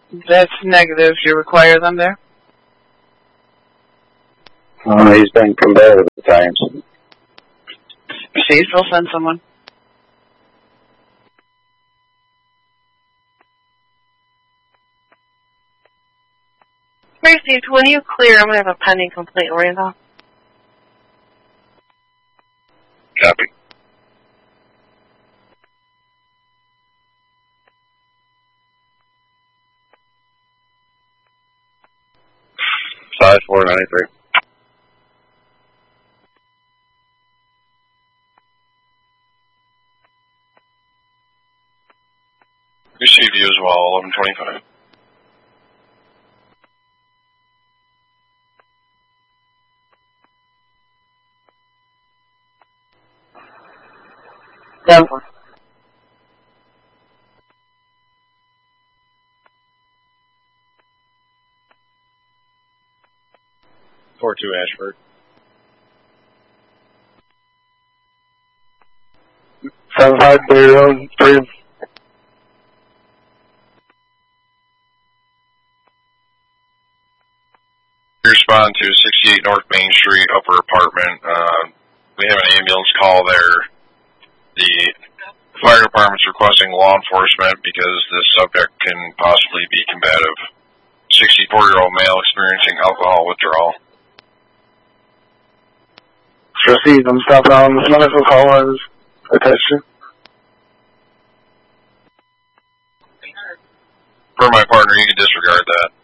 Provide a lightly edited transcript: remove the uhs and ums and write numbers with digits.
That's negative. You require them there? He's been combative at times. Please, we'll send someone. Received. When you clear, I'm going to have a pending complaint, Randall. Copy. Size 493. Received you as well, 1125. Denver. Ashford. 7530. Respond to 68 North Main Street, upper apartment. We have an ambulance call there. The fire department's requesting law enforcement because this subject can possibly be combative. 64-year-old male experiencing alcohol withdrawal. Received. I'm stopping on this medical call as attention. For my partner, you can disregard that.